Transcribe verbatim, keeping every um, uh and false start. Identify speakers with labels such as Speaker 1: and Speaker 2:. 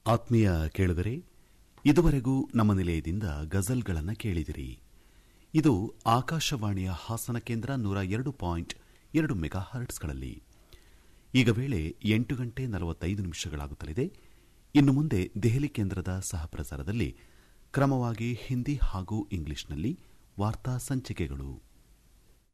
Speaker 1: ಆತ್ಮೀಯ ಕೇಳುಗರೆ, ಇದುವರೆಗೂ ನಮ್ಮ ನಿಲಯದಿಂದ ಗಜಲ್ಗಳನ್ನು ಕೇಳಿದಿರಿ. ಇದು ಆಕಾಶವಾಣಿಯ ಹಾಸನ ಕೇಂದ್ರ ನೂರ ಎರಡು ಪಾಯಿಂಟ್ ಎರಡು ಮೆಗಾ ಹರ್ಟ್ಸ್ಗಳಲ್ಲಿ. ಈಗ ವೇಳೆ ಎಂಟು ಗಂಟೆ ನಲವತ್ತೈದು ನಿಮಿಷಗಳಾಗುತ್ತಲಿದೆ. ಇನ್ನು ಮುಂದೆ ದೆಹಲಿ ಕೇಂದ್ರದ ಸಹಪ್ರಸಾರದಲ್ಲಿ ಕ್ರಮವಾಗಿ ಹಿಂದಿ ಹಾಗೂ ಇಂಗ್ಲಿಷ್ನಲ್ಲಿ ವಾರ್ತಾ ಸಂಚಿಕೆಗಳು.